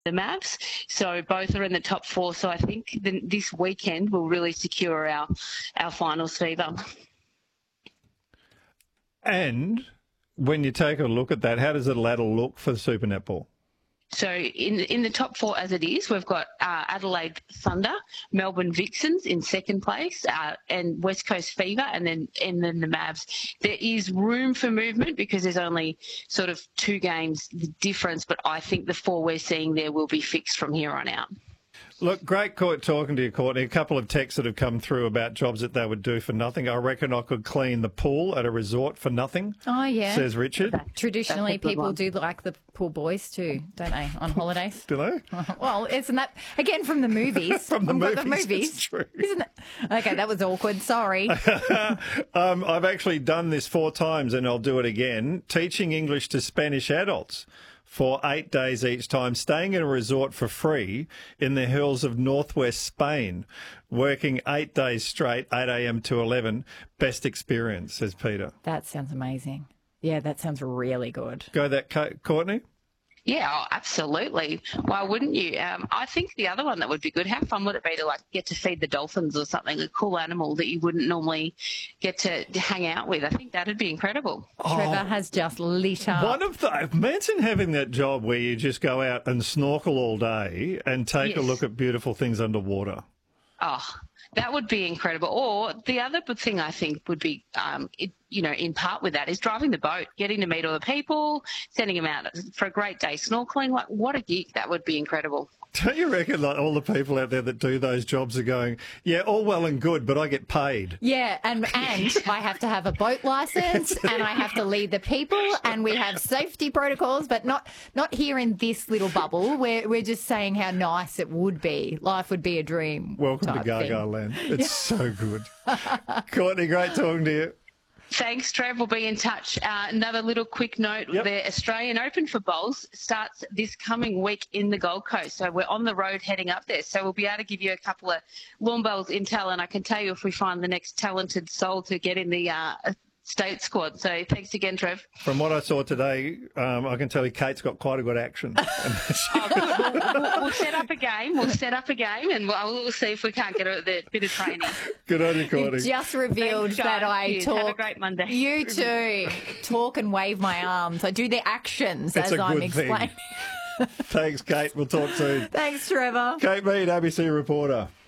the Mavs. So both are in the top 4. So I think this weekend will really secure our finals fever. And when you take a look at that, how does the ladder look for the Super Netball? So in the top 4 as it is, we've got Adelaide Thunder, Melbourne Vixens in second place, and West Coast Fever, and then the Mavs. There is room for movement because there's only sort of 2 games difference, but I think the 4 we're seeing there will be fixed from here on out. Look, great talking to you, Courtney. A couple of texts that have come through about jobs that they would do for nothing. I reckon I could clean the pool at a resort for nothing. Oh, yeah. Says Richard. Traditionally, people do like the pool boys too, don't they, on holidays? Do they? Well, isn't that, again, from the movies? From the movies. It's true. Isn't it? Okay, that was awkward. Sorry. I've actually done this 4 times and I'll do it again. Teaching English to Spanish adults for 8 days each time, staying in a resort for free in the hills of northwest Spain, working 8 days straight, 8 a.m. to 11. Best experience, says Peter. That sounds amazing. Yeah, that sounds really good. Go that, Courtney? Yeah, absolutely. Why wouldn't you? I think the other one that would be good, how fun would it be to get to feed the dolphins or something, a cool animal that you wouldn't normally get to hang out with? I think that'd be incredible. Trevor has just lit up. Imagine having that job where you just go out and snorkel all day and take a look at beautiful things underwater. Oh, that would be incredible. Or the other thing I think would be, in part with that is driving the boat, getting to meet all the people, sending them out for a great day snorkeling. What a gig. That would be incredible. Don't you reckon all the people out there that do those jobs are going, yeah, all well and good, but I get paid? Yeah, and I have to have a boat license and I have to lead the people and we have safety protocols, but not here in this little bubble. We're just saying how nice it would be. Life would be a dream. Welcome to Gaga Land. It's so good. Courtney, great talking to you. Thanks, Trev. We'll be in touch. Another little quick note, The Australian Open for bowls starts this coming week in the Gold Coast. So we're on the road heading up there. So we'll be able to give you a couple of lawn bowls intel, and I can tell you if we find the next talented soul to get in the state squad. So thanks again, Trev. From what I saw today, I can tell you Kate's got quite a good action. We'll set up a game. And we'll see if we can't get a bit of training. Good on you, Courtney. You just revealed that I talk. Have a great Monday. You too. Talk and wave my arms. I do the actions as I'm explaining. Thanks, Kate. We'll talk soon. Thanks, Trevor. Kate Mead, ABC reporter.